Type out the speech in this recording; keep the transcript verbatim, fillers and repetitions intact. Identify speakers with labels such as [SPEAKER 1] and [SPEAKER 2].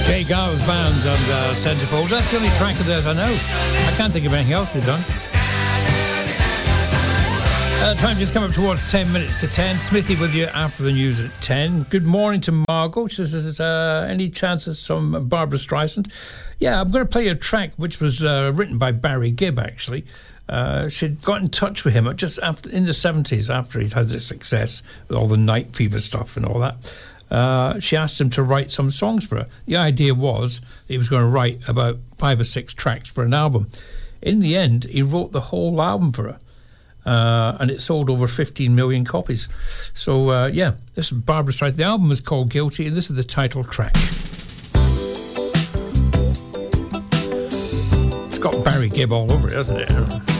[SPEAKER 1] Jay Giles Band and uh, Centerfold. That's the only track of theirs I know. I can't think of anything else we've done. Uh, time just come up towards ten minutes to ten. Smithy with you after the news at ten. Good morning to Margot. She says, uh, any chances from Barbara Streisand? Yeah, I'm going to play a track which was uh, written by Barry Gibb, actually. Uh, she'd got in touch with him just after in the seventies, after he'd had his success with all the Night Fever stuff and all that. Uh, she asked him to write some songs for her. The idea was he was going to write about five or six tracks for an album. In the end, he wrote the whole album for her. Uh, and it sold over fifteen million copies. So, uh, yeah, this is Barbara Streisand. The album is called Guilty, and this is the title track. It's got Barry Gibb all over it, hasn't it?